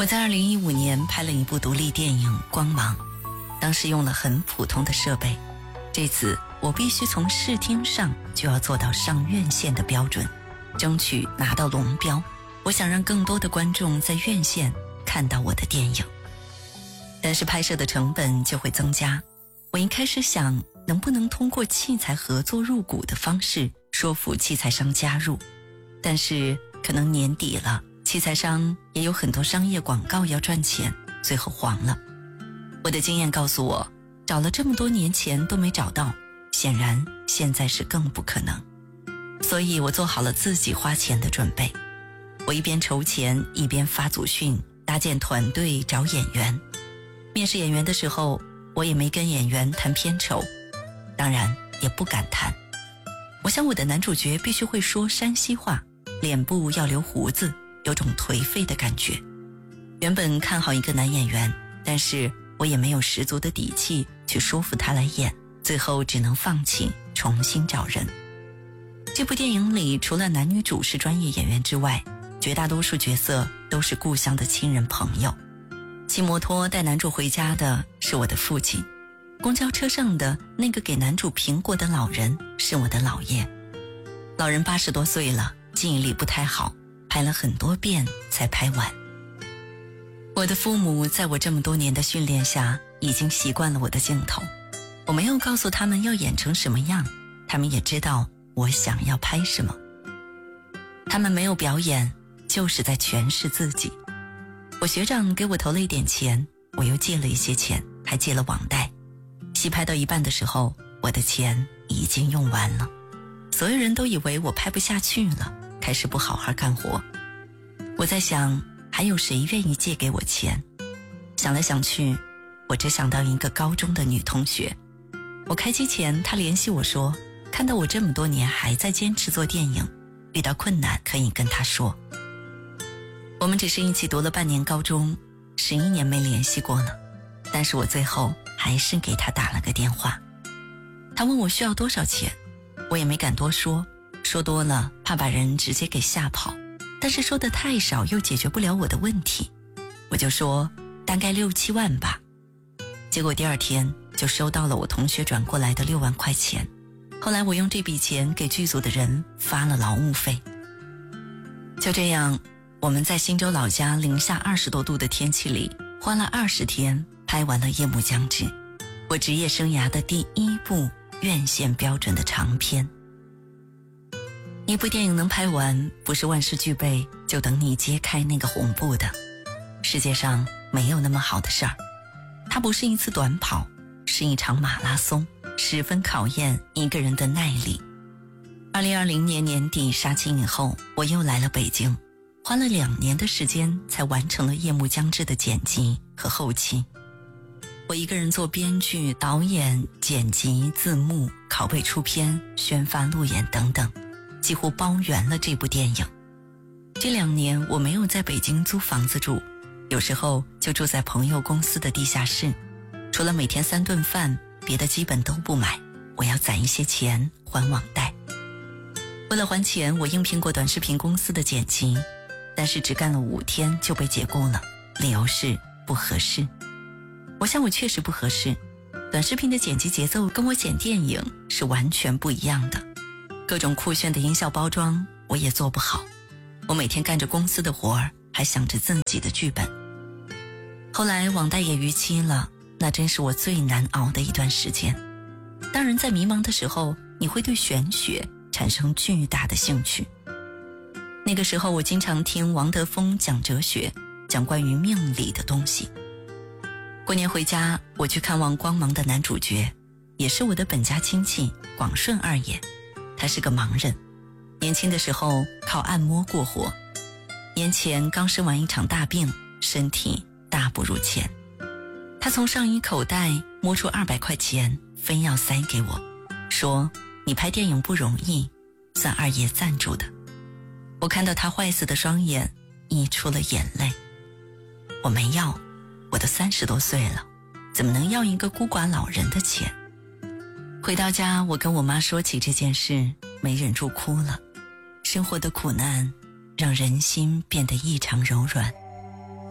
我在2015年拍了一部独立电影《光芒》，当时用了很普通的设备，这次我必须从视听上就要做到上院线的标准，争取拿到龙标。我想让更多的观众在院线看到我的电影，但是拍摄的成本就会增加。我一开始想能不能通过器材合作入股的方式说服器材商加入，但是可能年底了，器材商也有很多商业广告要赚钱，最后黄了。我的经验告诉我，找了这么多年前都没找到，显然现在是更不可能。所以我做好了自己花钱的准备，我一边筹钱一边发组训，搭建团队，找演员。面试演员的时候，我也没跟演员谈片酬，当然也不敢谈。我想我的男主角必须会说山西话，脸部要留胡子，有种颓废的感觉。原本看好一个男演员，但是我也没有十足的底气去说服他来演，最后只能放弃，重新找人。这部电影里除了男女主是专业演员之外，绝大多数角色都是故乡的亲人朋友。骑摩托带男主回家的是我的父亲，公交车上的那个给男主苹果的老人是我的姥爷。老人80多岁了，记忆力不太好，拍了很多遍才拍完。我的父母在我这么多年的训练下已经习惯了我的镜头，我没有告诉他们要演成什么样，他们也知道我想要拍什么。他们没有表演，就是在诠释自己。我学长给我投了一点钱，我又借了一些钱，还借了网贷。戏拍到一半的时候，我的钱已经用完了，所有人都以为我拍不下去了，开始不好好干活。我在想，还有谁愿意借给我钱？想来想去，我只想到一个高中的女同学。我开机前，她联系我说，看到我这么多年还在坚持做电影，遇到困难可以跟她说。我们只是一起读了半年高中，11年没联系过了，但是我最后还是给她打了个电话。她问我需要多少钱，我也没敢多说，说多了怕把人直接给吓跑，但是说的太少又解决不了我的问题，我就说大概6、7万吧。结果第二天就收到了我同学转过来的6万块钱，后来我用这笔钱给剧组的人发了劳务费。就这样，我们在新州老家零下20多度的天气里，花了20天拍完了《夜幕将至》，我职业生涯的第1部院线标准的长片。一部电影能拍完，不是万事俱备就等你揭开那个红布的。世界上没有那么好的事儿，它不是一次短跑，是一场马拉松，十分考验一个人的耐力。2020年年底杀青以后，我又来了北京，花了2年的时间才完成了《夜幕将至》的剪辑和后期。我一个人做编剧、导演、剪辑、字幕、拷贝出片、宣发、路演等等，几乎包圆了这部电影。这2年我没有在北京租房子住，有时候就住在朋友公司的地下室，除了每天3顿饭，别的基本都不买，我要攒一些钱还网贷。为了还钱，我应聘过短视频公司的剪辑，但是只干了5天就被解雇了，理由是不合适。我想我确实不合适，短视频的剪辑节奏跟我剪电影是完全不一样的，各种酷炫的音效包装我也做不好，我每天干着公司的活儿，还想着自己的剧本。后来网贷也逾期了，那真是我最难熬的一段时间。当然在迷茫的时候，你会对玄学产生巨大的兴趣。那个时候我经常听王德峰讲哲学，讲关于命理的东西。过年回家，我去看望光芒的男主角，也是我的本家亲戚广顺二爷。他是个盲人，年轻的时候靠按摩过活，年前刚生完一场大病，身体大不如前。他从上衣口袋摸出200块钱，非要塞给我，说你拍电影不容易，算二爷赞助的。我看到他坏死的双眼，溢出了眼泪。我没要，我都30多岁了，怎么能要一个孤寡老人的钱？回到家，我跟我妈说起这件事，没忍住哭了。生活的苦难让人心变得异常柔软。